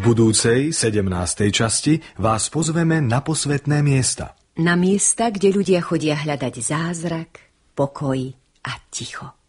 budúcej 17. časti vás pozveme na posvätné miesta. Na miesta, kde ľudia chodia hľadať zázrak, pokoj a ticho.